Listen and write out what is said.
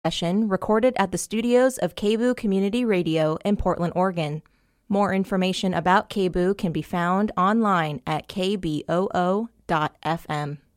session recorded at the studios of KBOO Community Radio in Portland, Oregon. More information about KBOO can be found online at kboo.fm.